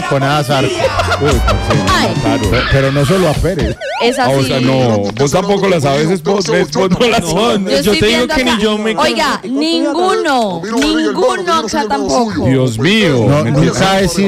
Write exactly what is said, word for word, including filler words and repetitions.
taconadas arco. Uy, parce, Ay. claro. Pero, pero no solo a Pérez. Es Ah, así. o sea, no, vos tampoco las sabes, es vos, ves, vos no las No, sabes. no, Yo yo estoy te digo viendo que acá. ni yo me... Oiga, ninguno, ninguno acá tampoco. Dios mío. No, mentira. nunca he sido